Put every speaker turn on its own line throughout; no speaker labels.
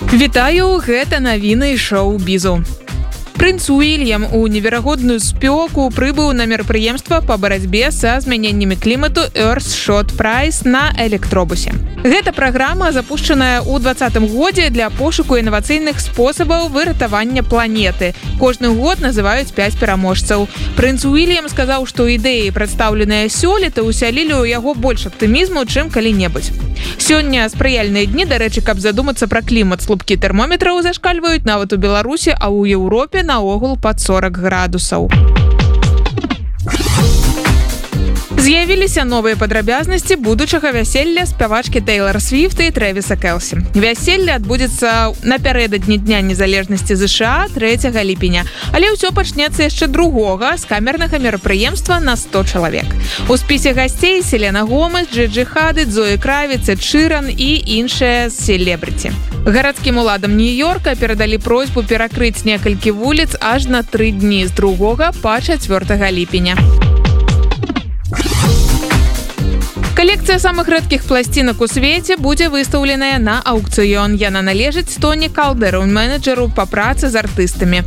Вітаю, гэта навіны шоу-бізу. Прынц Уільям у неверагодную спёку прыбыў на мерапрыемства па барацьбе са змяненнямі клімату Earthshot Prize на электробусе. Гэта праграма, запушчаная ў 2020 годзе для пошуку інавацыйных спосабаў выратавання планеты. Кожны год называюць 5 пераможцаў. Прынц Уільям сказаў, што ідэі, прадстаўленыя сёлета, усялілі ў яго больш аптымізму, чым калі-небудзь. Сёння спрыяльныя дні, дарэчы, каб задумацца пра клімат. Слупкі тэрмометраў зашкальваюць нават у Беларусі, а ў Еўропе наогул пад 40 градусаў. З'явіліся новыя падрабязнасці будучага вяселля спявачкі Тэйлар Свіфт і Трэвіса Кэлсі. Вяселле адбудзецца напярэдадні Дня незалежнасці ЗША 3 ліпеня. Але ўсё пачнецца яшчэ другога з камернага мерапрыемства на 100 чалавек. У спісе гасцей Селена Гомес, Джиджи Хадид, Зоі Кравіц, Эд Шыран і іншыя селебрыці. Гарадскім уладам Нью-Йорка перадалі просьбу перакрыць некалькі вуліц аж на 3 дні з 2 па 4 ліпеня. Калекцыя самых рэдкіх пласцінак у свеце будзе выстаўленая на аўкцыён. Яна належыць Тоні Калдэру, менеджеру па працы з артыстамі.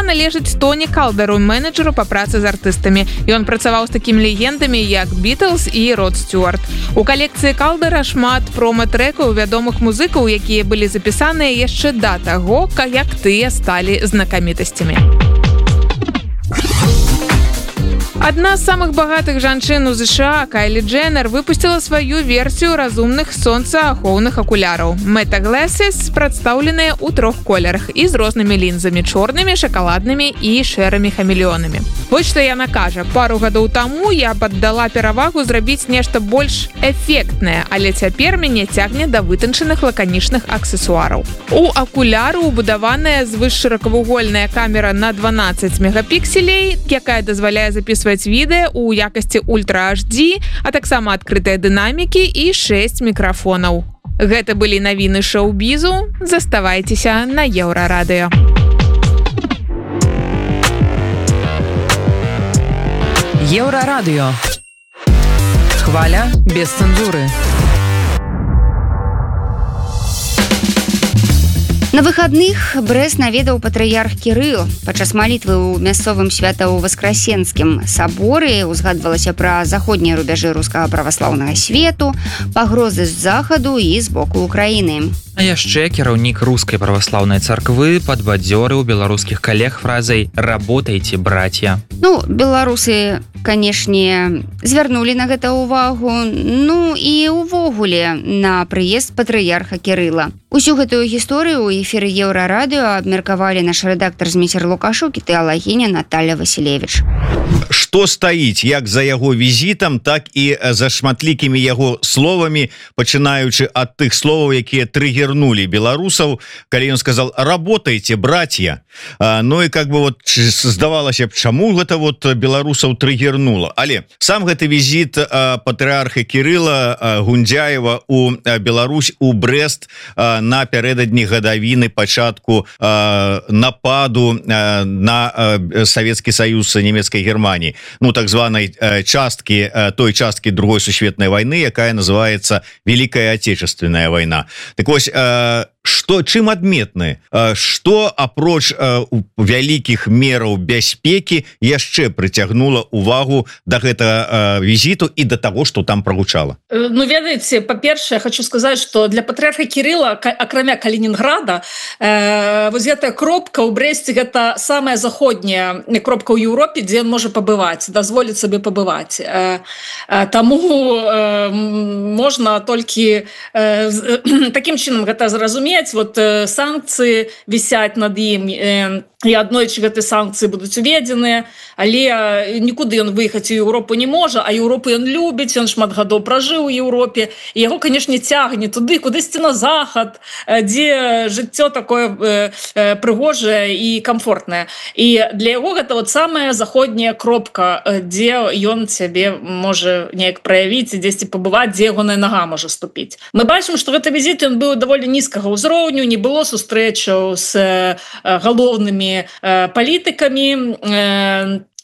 Ён працаваў з такімі легендамі, як Бітлз і Род Стюарт. У калекцыі Калдэра шмат промо-трэкаў вядомых музыкаў, якія былі запісаныя яшчэ да таго, як тыя сталі знакамітасцямі. Адна з самых багатых жанчын у ЗША, Кайлі Дженнер, выпусціла сваю версію разумных сонцаахоўных акуляраў. Meta Glasses прадстаўленыя ў 3 колерах і з рознымі лінзамі: чорнымі, шакаладнымі і шэрымі хамелеонамі. Вось што яна кажа: пару гадоў таму я паддала перавагу зрабіць нешта больш эфектнае, але цяпер мяне цягне да вытанчаных лаканічных аксесуараў. У акуляру убудаваная звышшыракавугольная камера на 12 мегапікселей, якая дазваляе запісваць відэа у якасці Ультра HD, а таксама адкрытыя дынамікі і 6 мікрафонаў. Гэта былі навіны шоу-бізу. Заставайцеся на Еўрарадыё.
Еўрарадыё. Хваля без цэнзуры.
На выхадных Брэст наведаў патрыярх Кірыл. Падчас малітвы ў мясцовым свята-воскресенскім саборы узгадвалася пра заходнія рубяжы рускага праваслаўнага свету, пагрозы з захаду і з боку Украіны.
А яшчэ кіраўнік рускай праваслаўнай царквы падбадзёрыў беларускіх калег фразай «Работайте, братья».
Беларусы, канешне, звярнулі на гэта ўвагу, і ўвогуле на прыезд патрыярха Кірыла. Усю гэтую гісторыю ў эфіры Еўрарадыё абмеркавалі наш рэдактар Зміцер Лукашук і тэалагіня Наталья Васілевіч.
Што стаіць як за яго візітам, так і за шматлікімі яго словамі, пачынаючы ад тых словаў, якія трыгернулі беларусаў, калі ён сказал «Работайте, братья». Здавалася б, чаму гэта беларусаў трыгернула. Але сам гэты візіт патрыарха Кірыла Гундзяева у Беларусь, у Брэст напярэдадні гадавіны пачатку нападу на Савецкі Саюз нямецкай Германії, так званай часткі, той часткі Другой сусветнай вайны, якая называецца Великая Отечественная война. Так вось, чым адметны, што апроч вялікіх мераў бяспекі яшчэ прыцягнула увагу да гэтага візіту і да таго, што там прагучала?
Ведаеце, па-першае, хочу сказаць, што для патрыарха Кірыла, акрамя Калінінграда, вось гэтая кропка ў Брэсце — гэта самая заходняя кропка ў Еўропе, дзе ён можа пабываць, дазволіць сабе пабываць. Таму можна толькі такім чынам гэта зразумець. Санкцыі вісяць над ім, і аднойчы гэтыя санкцыі будуць уведзеныя, але нікуды ён выехаць у Еўропу не можа, а Еўропу ён любіць, ён шмат гадоў пражыў у Еўропе, і яго, канешне, цягне туды, кудысьці на захад, дзе жыццё такое прыгожае і камфортнае. І для яго гэта самая заходняя кропка, дзе ён сябе можа неяк праявіць і дзесьці пабываць, дзе ягоная нага можа ступіць. Мы бачым, што гэты візіт ён быў даволі нізкага ўзроўню, не было сустрэчаў з галоўнымі палітыкамі,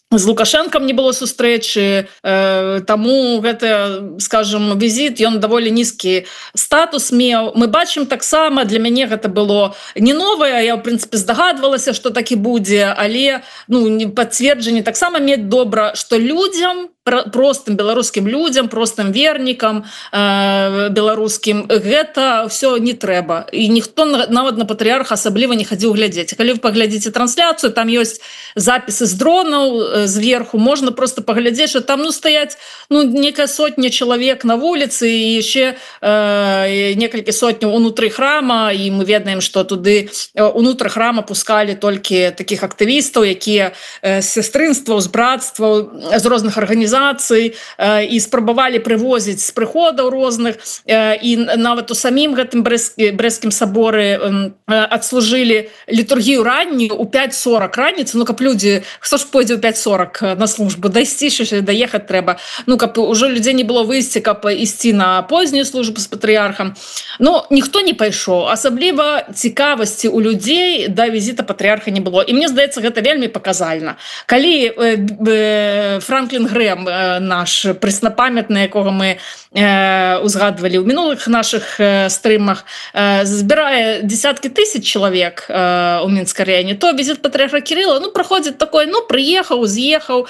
з Лукашэнкам не было сустрэчы, таму гэта, скажем, візіт, ён даволі нізкі статус меў. Мы бачым таксама, для мяне гэта было не новае, я, в прынцыпе, здагадвалася, што так і будзе, але пацверджанне таксама мець добра, што людзям, простым беларускім людзям, простым вернікам беларускім, гэта ўсё не трэба. І ніхто нават на патрыярха асабліва не хадзіў глядзець. Калі вы паглядзіце трансляцыю, там ёсць запісы з дронаў зверху, можна просто паглядзець, што там стаяць некая сотня чалавек на вуліцы і яшчэ некалькі сотняў унутры храма, і мы ведаем, што туды унутры храма пускалі толькі такіх актывістаў, якія з сястрынстваў, з брацтваў, з розных арганізацый і спрабавалі прывозіць з прыходаў розных, і нават у самім гэтым брэсцкім саборы адслужылі літургію раннюю у 5:40 раніцы, каб людзі, хто ж пойдзе ў 5:40 на службу, дайсці, даехаць трэба, каб ужо людзей не было выйсці, каб ісці на познюю службу з патрыярхам. Ніхто не пайшоў, асабліва цікавасці ў людзей да візіта патрыярха не было. І мне здаецца, гэта вельмі паказальна. Калі Франклін Грэм, наш преснапамятны, якога мы узгадвалі ў мінулых нашых стрымах, збірае десяткі тысяч чалавек у Мінскай раёне, то візіт патрыярха Кірыла праходзіць такой, прыехаў, з'ехаў.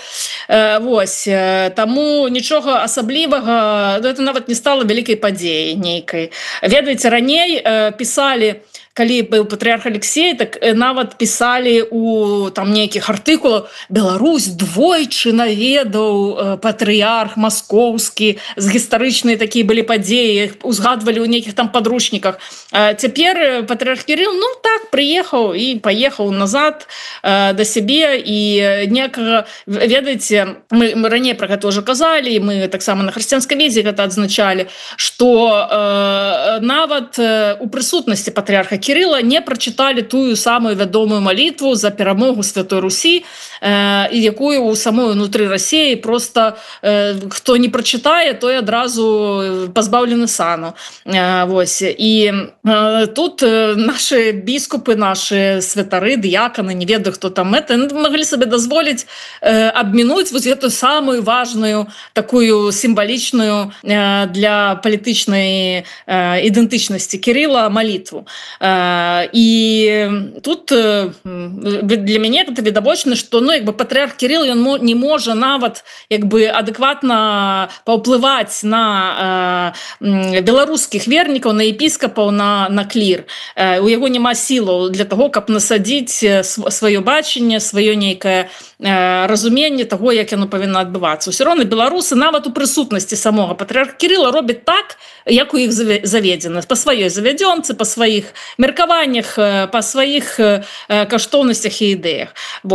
Таму нічога асаблівага, гэта нават не стала вялікай падзеяй нейкай. Ведаеце, раней пісалі, калі быў патрыярх Алексей, так нават пісалі у нейкіх артыкулах: Беларусь двойчы наведаў патрыярх маскоўскі, з гістарычныя такія былі падзеі, узгадвалі ў нейкіх падручніках. Цяпер патрыярх Кірыл, так, прыехаў і паехаў назад да сябе, і некага, ведаеце, мы раней пра гэта ўжо казалі, і мы таксама на хрысціянскай візе гэта адзначалі, што нават у прысутнасці патрыярха Кірыла не прачыталі тую самую вядомую малітву за перамогу Святой Русі, якую ў самой унутры Расіі просто хто не прачытае, той адразу пазбаўлены сану. І тут нашы біскупы, нашы святары, дыяканы, не ведаю, хто там маглі сабе дазволіць абмінуць гэтую самую важную, такую сімвалічную для палітычнай ідэнтычнасці Кірыла малітву. І тут для мяне гэта відавочна, што патрыярх Кірыл, ён не можа нават адэкватна паўплываць на беларускіх вернікаў, на епіскапаў, на клір. У яго няма сілаў для таго, каб насадзіць сваё бачанне, сваё нейкае разуменне таго, як яно павінна адбывацца. Усё роўна беларусы нават у прысутнасці самога патрыярха Кірыла робяць так, як у іх заведзена, па сваёй завядзёнцы, па сваіх меркаваннях, па сваіх каштоўнасцях і ідэях.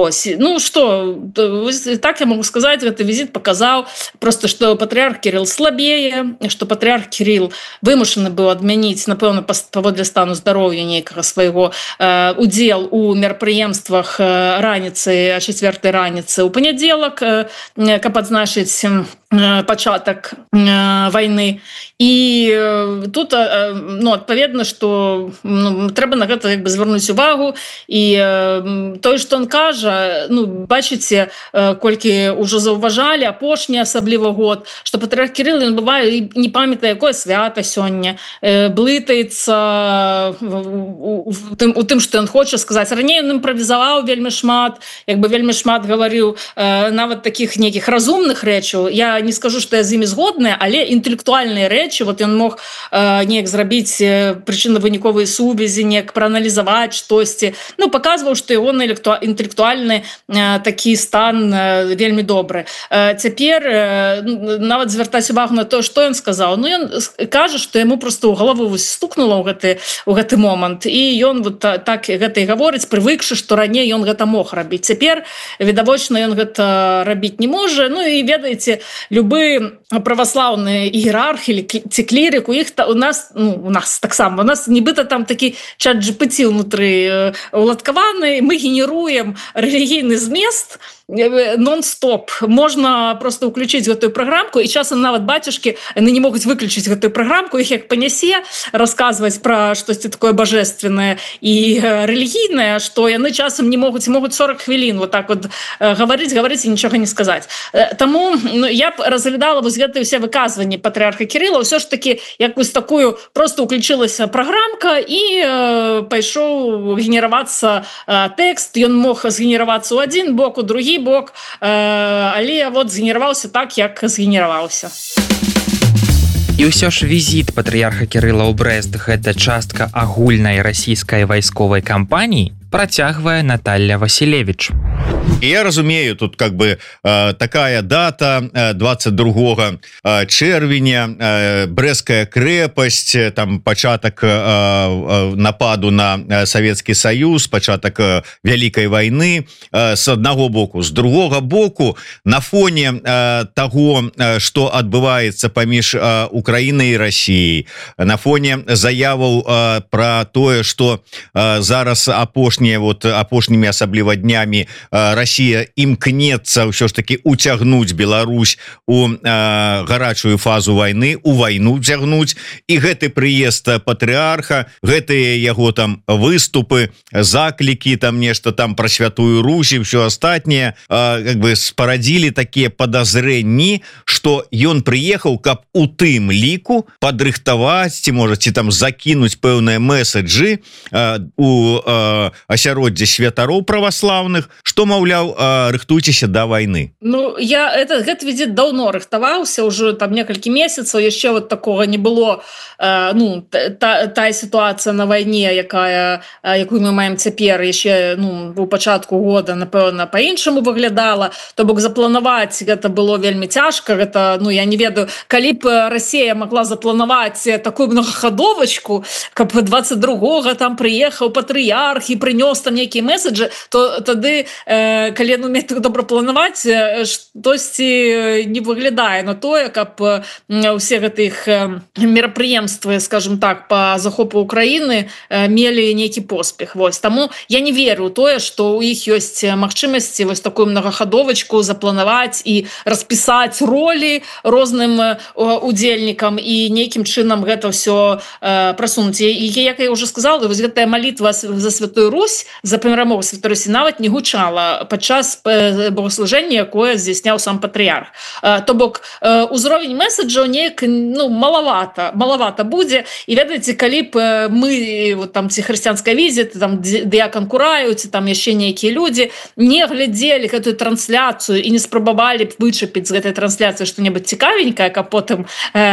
Так я могу сказаць, гэты візіт паказаў просто, што патрыярх Кірыл слабее, што патрыярх Кірыл вымушаны быў адмяніць, напэўна, паводле стану здароўя нейкага свайго удзел у мерапрыемствах раніцы, а 4-й раніцы ў панядзелак, каб адзначыць пачатак вайны. І тут, адпаведна, што трэба на гэта звярнуць увагу. І тое, што ён кажа, бачыце, колькі ўжо заўважалі апошні асабліва год, што патрыярх Кірыл, ён бывае не памятае, якое свята сёння, блытаецца у тым, што ён хоча сказаць. Раней ён імправізаваў вельмі шмат, вельмі шмат гаварыў нават такіх нейкіх разумных рэчаў. Я не скажу, што я з імі згодная, але інтэлектуальныя рэчы, ён мог неяк зрабіць прычынна-выніковыя сувязі, неяк прааналізаваць штосьці. Паказваў, што яго інтэлектуальны такі стан вельмі добры. Цяпер нават звяртаць увагу на тое, што ён сказаў. Ён кажа, што яму проста ў галаву стукнула ў гэты момант, і ён так гэта і гаворыць, прывыкшы, што раней ён гэта мог рабіць. Цяпер, відавочна, ён гэта рабіць не можа. І ведаеце, любы праваслаўны іерарх ці клірык, у нас таксама, у нас нібыта там такі чат GPT ўнутры уладкаваны, мы генеруем рэлігійны змест, нон-стоп. Можна просто ўключыць гэтую праграмку, і часам нават бацюшкі яны не могуць выключыць гэтую праграмку, іх як панясе расказваць пра штосьці такое божественнае і рэлігійнае, што яны часам не могуць 40 хвілін вот так вот гаварыць і нічога не сказаць. Таму я б разглядала вось гэтыя ўсе выказванні патрыарха Кірыла, ўсё ж такі як вось такую просто ўключылася праграмка і пайшоў генеравацца тэкст, ён мог згенеравацца ў адзін бок, у другі бок, але вот згенераваўся так, як згенераваўся.
І ўсё ж візіт патрыярха Кірыла ў Брэст – гэта частка агульнай расійскай вайсковай кампаніі, працягвае Наталья Васілевіч.
І я разумею, тут как бы такая дата 22 чэрвеня, Брэсцкая крэпасць, там пачатак нападу на Савецкі Саюз, пачатак вялікай вайны з аднаго боку. З другога боку, на фоне таго, што адбываецца паміж Украінай і Расіяй, на фоне заяваў пра тое, што зараз апошнімі асабліва днямі Россия імкнецца ўсё ж таки уцягнуць Беларусь у гарачую фазу войны, у войну цягнуць, і гэты прыезд патрыарха, гэтыя яго там выступы, заклікі, там нешта там пра Святую Русь і ўсё астатняе как бы спарадзілі такія падазрэнні, што ён прыехаў, каб у тым ліку падрыхтаваць ці можаце там закінуць пэўныя месаджы у асяроддзе святароў праваслаўных, што маўляў, рыхтуйцеся да вайны.
Ну, гэты візіт даўно рыхтаваўся, ўжо там некалькі месяцаў, яшчэ вот такога не было. Ну, тая сітуацыя на вайне, якую мы маем цяпер, яшчэ у пачатку года, напэўна, па-іншаму выглядала. То бок запланаваць гэта было вельмі цяжка. Гэта, я не ведаю, калі б Расія могла запланаваць такую многахадовачку, каб 22-го там прыехаў патрыярх і прынёс там нейкія месаджы, то тады, калі умець добра планаваць, штосьці не выглядае на тое, каб усе гэтых мерапрыемствы, скажем так, по захопу Украіны мелі нейкі поспех. Вось. Таму я не веру ў тое, што ў іх ёсць магчымасці вось такую многахадовачку запланаваць і распісаць ролі розным удзельнікам і нейкім чынам гэта ўсё прасунуць. І як я ўжо сказала, вось гэтая малітва за Святую Русь, за перамогу Святой Русі нават не гучала падчас богослужэння, якое здзяйсняў сам патрыярх. То бок узровень месаджаў неяк малавата будзе. І ведаеце, калі б мы вот там ці хрысціянская візіта, там дыякан Кураю, ці там яшчэ нейкія людзі не глядзелі гэтую трансляцыю і не спрабавалі б вычапіць з гэтай трансляцыі што-небудзь цікавенькае, каб потым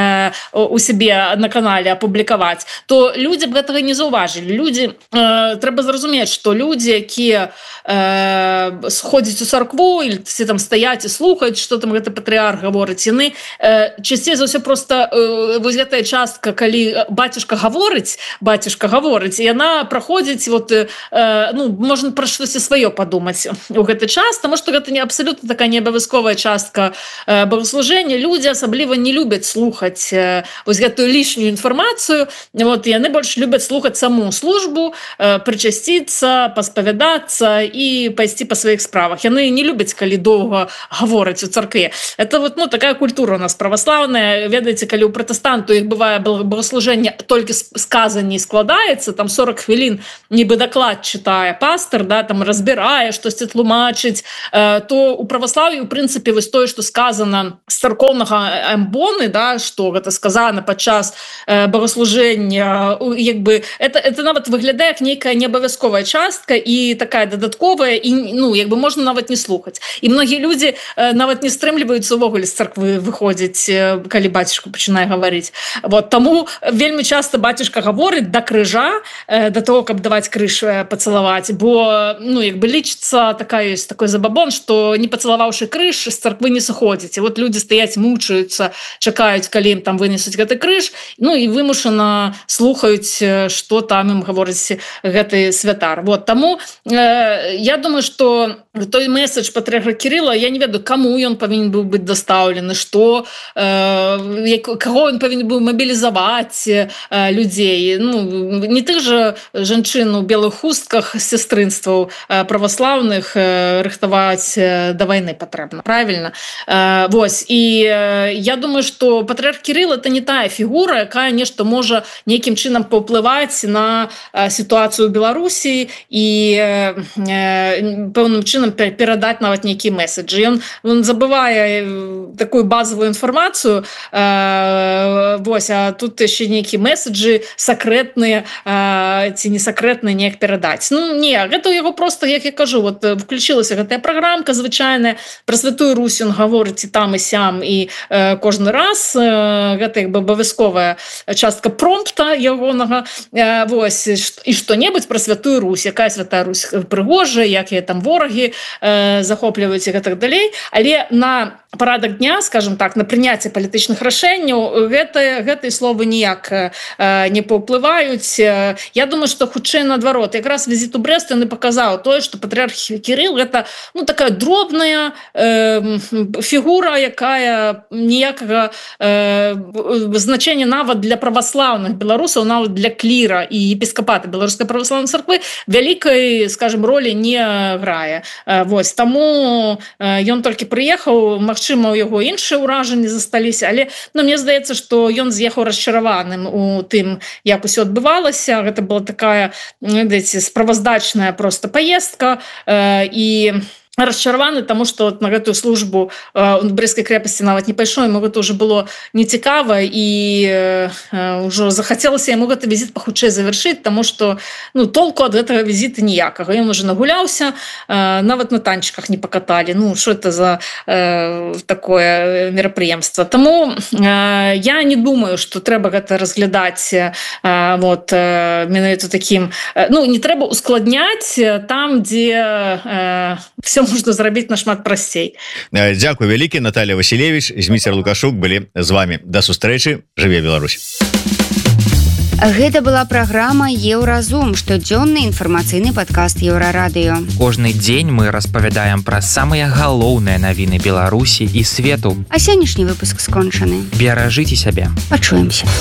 у сябе на канале апублікаваць, то людзі б гэтага не заўважылі. Трэба зразумець, што людзі, якія сходзяць у царкву или там стаяць і слухаюць, што там гэты патрыарх гаворыць, яны часцей за ўсё просто вось гэтая частка, калі бацюшка гаворыць, яна праходзіць можна пра штосьці сваё падумаць у гэты час, таму што гэта не абсалютна такая неабавязковая частка богослужэння. Людзі асабліва не любяць слухаць вось гэтую лішнюю інфармацыю. Яны больш любяць слухаць саму службу, прычасціцца, паспавядацца і пайсці па сваіх справах. Яны не любяць, калі доўга гавораць у царкве. Это такая культура у нас праваслаўная. Ведаеце, калі у пратэстанту іх бывае богослужэнне толькі сказанні складаецца, там 40 хвілін нібы даклад чытае пастор, там разбірае, штосьці тлумачыць, то у праваслаўі, у прынцыпе, вось тое, што сказана з царкоўнага амбоны, што гэта сказана падчас богослужэння, это нават выглядае як нейкая неабавязковая частка і такая дадатковая, і можна нават не слухаць. І многія людзі нават не стрымліваюцца увогуле з царквы выходзіць, калі бацюшка пачынае гаварыць. Таму вельмі часта бацюшка гаворыць да крыжа, да того, каб даваць крыж пацалаваць, бо лічыцца такой забабон, што не пацалаваўшы крыж, з царквы не сыходзіць. І людзі стаяць, мучаюцца, чакаюць, калі ім там вынесуць гэты крыж, і вымушана слухаюць, што там ім гаворыць гэты святар. Таму я думаю, што что той месседж патрыарха Кирилла, я не ведаю, кому ён павінен быў быць дастаўлены, што каго ён павінен быў мабілізаваць людзей. Ну, не тых жа жанчын у белых хустках сястрынстваў праваслаўных рыхтаваць да вайны патрэбна, правильно? Вось, і я думаю, што патрыарх Кирилл это не тая фігура, якая нешта можа нейкім чынам паўплываць на сітуацыю ў Беларусі і пэўным чынам перадаць нават нейкія месседжы. Ён забывае такую базовую інфармацыю, вось, а тут яшчэ нейкія месседжы сакрэтныя ці не сакрэтныя неяк перадаць. Ну не, гэта яго просто, як я кажу, вот включилася гэтая праграмка звычайная, пра Святую Русь ён гаворыць і там і сям, і кожны раз гэта як бы абавязковая частка промпта ягонага, вось, і што-небудзь пра Святую Русь, якая Святая Русь прыгожая, якія там ворагі захопліваюць і гэтак далей, але на парадак дня, скажем так, на прыняцце палітычных рашэнняў гэтыя словы ніяк не паўплываюць. Я думаю, што хутчэй наадварот, якраз візіт у Брэст яны паказаў тое, што патрыарх Кірыл гэта такая дробная фігура, якая ніякага значэння нават для праваслаўных беларусаў, нават для кліра і епіскапата Беларускай праваслаўнай царквы вялікай, скажем, ролі не грае. Вось, таму ён толькі прыехаў, магчыма, у яго іншыя ўражанні засталіся, але мне здаецца, што ён з'ехаў расчараваным у тым, як усё адбывалася. Гэта была такая, ведаеце, справаздачная просто паездка, і расчараваны, таму што на гэтую службу у Брэсцкай крэпасці нават не пайшоў, яму гэта ўжо было нецікава, і ўжо захацелася яму гэты візіт пахутчэй завяршыць, таму што толку ад гэтага візіта ніякага. Ён уже нагуляўся, нават на танчыках не пакаталі. Што это за такое мерапрыемства? Таму я не думаю, што трэба гэта разглядаць менавіта такім, не трэба ускладняць там, дзе все можна зрабіць нашмат прасцей.
Дзякуй вялікі, Наталья Василевич, Зміцер Лукашук былі з вами. Да сустрэчы, жыве Беларусь.
Гэта была праграма Еўразум, штодзённы інфармацыйны падкаст Еўрарадыё.
Кожны дзень мы распавядаем пра самыя галоўныя навіны Беларусі і свету.
А сённяшні выпуск скончаны.
Беражыце сябе.
Пачуемся.